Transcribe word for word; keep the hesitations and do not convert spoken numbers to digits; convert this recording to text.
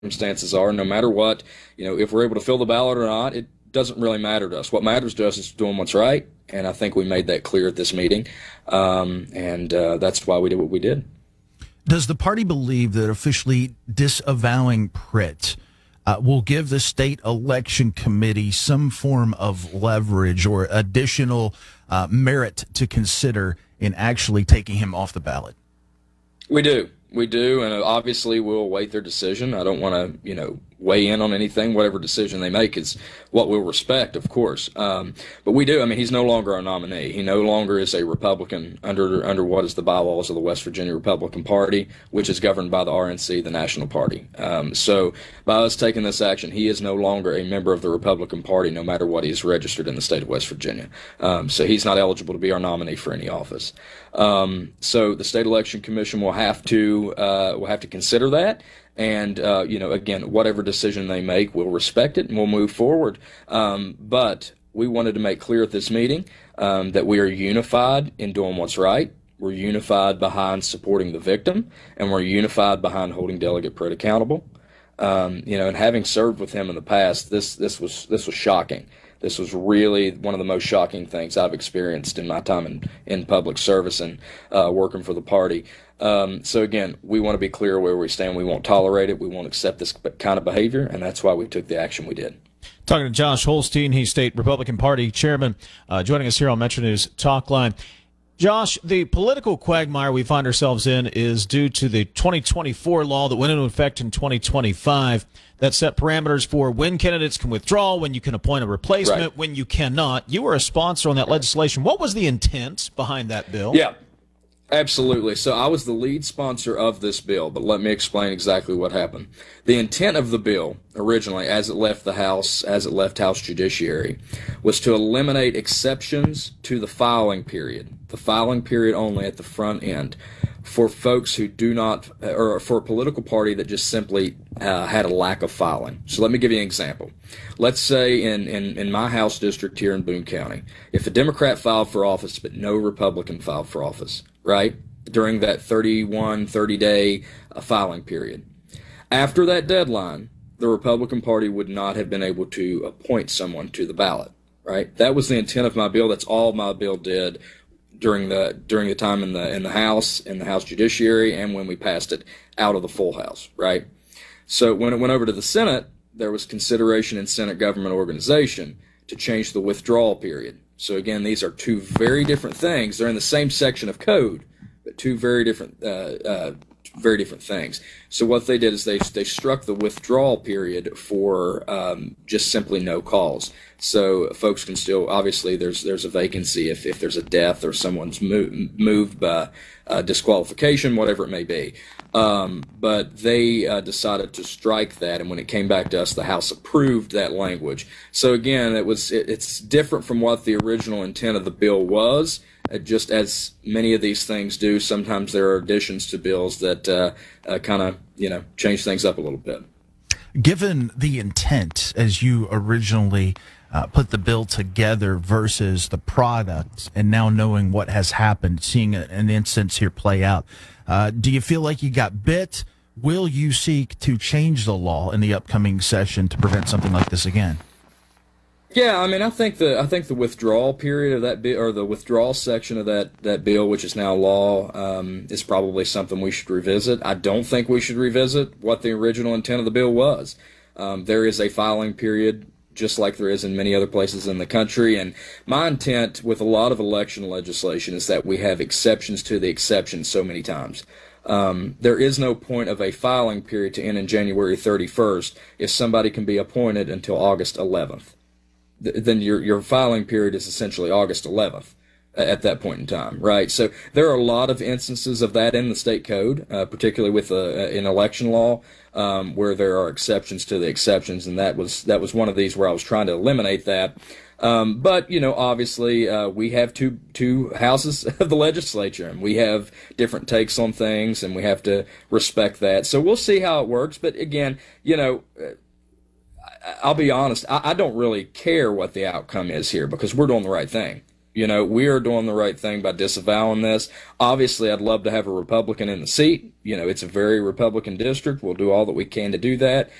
circumstances are. No matter what, you know, if we're able to fill the ballot or not, it doesn't really matter to us. What matters to us is doing what's right, and I think we made that clear at this meeting, um, and uh, that's why we did what we did. Does the party believe that officially disavowing Pritt uh, will give the state election committee some form of leverage or additional uh, merit to consider in actually taking him off the ballot? We do. We do, and obviously we'll await their decision. I don't want to, you know, weigh in on anything. Whatever decision they make is what we'll respect, of course. Um, but we do. I mean, he's no longer our nominee. He no longer is a Republican under under what is the bylaws of the West Virginia Republican Party, which is governed by the R N C, the national party. Um, so by us taking this action, he is no longer a member of the Republican Party, no matter what he's registered in the state of West Virginia. Um, so he's not eligible to be our nominee for any office. Um, so the State Election Commission will have to uh, will have to consider that. And, uh, you know, again, whatever decision they make, we'll respect it and we'll move forward. Um, but we wanted to make clear at this meeting um, that we are unified in doing what's right. We're unified behind supporting the victim, and we're unified behind holding Delegate Pritt accountable. Um, you know, and having served with him in the past, this this was this was shocking. This was really one of the most shocking things I've experienced in my time in, in public service and uh, working for the party. Um, so again, we want to be clear where we stand. We won't tolerate it. We won't accept this kind of behavior, and that's why we took the action we did. Talking to Josh Holstein, he's State Republican Party Chairman, uh, joining us here on Metro News Talk Line. Josh, the political quagmire we find ourselves in is due to the twenty twenty-four law that went into effect in twenty twenty-five that set parameters for when candidates can withdraw, when you can appoint a replacement, right, when you cannot. You were a sponsor on that legislation. What was the intent behind that bill? Yeah. Absolutely. So I was the lead sponsor of this bill, but let me explain exactly what happened. The intent of the bill originally, as it left the House, as it left House Judiciary, was to eliminate exceptions to the filing period, the filing period only at the front end, for folks who do not, or for a political party that just simply uh, had a lack of filing. So let me give you an example. Let's say in, in, in my House district here in Boone County, if a Democrat filed for office but no Republican filed for office, right, during that thirty-one, thirty-day uh, filing period. After that deadline, the Republican Party would not have been able to appoint someone to the ballot, right? That was the intent of my bill. That's all my bill did during the during the time in the in the House, in the House Judiciary, and when we passed it out of the full House, right? So when it went over to the Senate, there was consideration in Senate Government Organization to change the withdrawal period. So again, these are two very different things. They're in the same section of code, but two very different, uh, uh, very different things. So what they did is they they struck the withdrawal period for um, just simply no cause. So folks can still, obviously, there's there's a vacancy if if there's a death or someone's moved moved by uh, disqualification, whatever it may be. Um, but they uh, decided to strike that, and when it came back to us, the House approved that language. So again, it was it, it's different from what the original intent of the bill was. Uh, just as many of these things do, sometimes there are additions to bills that uh, uh, kind of you know change things up a little bit. Given the intent as you originally uh, put the bill together versus the product, and now knowing what has happened, seeing an instance here play out, uh, do you feel like you got bit? Will you seek to change the law in the upcoming session to prevent something like this again? Yeah, I mean, I think the I think the withdrawal period of that bill, or the withdrawal section of that that bill, which is now law, um, is probably something we should revisit. I don't think we should revisit what the original intent of the bill was. Um, there is a filing period, just like there is in many other places in the country, and my intent with a lot of election legislation is that we have exceptions to the exceptions so many times. Um, there is no point of a filing period to end in January thirty-first if somebody can be appointed until August eleventh. Then your your filing period is essentially August eleventh at that point in time, right? So there are a lot of instances of that in the state code, uh, particularly with uh, in election law, um, where there are exceptions to the exceptions, and that was that was one of these where I was trying to eliminate that. Um, but you know, obviously, uh, we have two two houses of the legislature, and we have different takes on things, and we have to respect that. So we'll see how it works. But again, you know. I'll be honest, I, I don't really care what the outcome is here because we're doing the right thing. You know, we are doing the right thing by disavowing this. Obviously, I'd love to have a Republican in the seat. You know, it's a very Republican district. We'll do all that we can to do that.